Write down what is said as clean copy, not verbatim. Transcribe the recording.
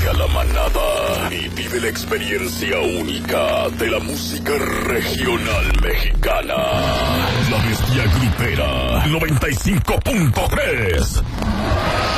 a la manada y vive la experiencia única de la música regional mexicana. La Bestia Grupera 95.3.